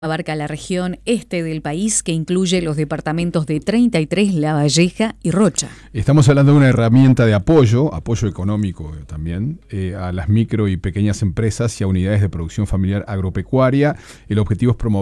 Abarca la región este del país, que incluye los departamentos de 33, La Valleja y Rocha. Estamos hablando de una herramienta de apoyo económico también, a las micro y pequeñas empresas y a unidades de producción familiar agropecuaria. El objetivo es promover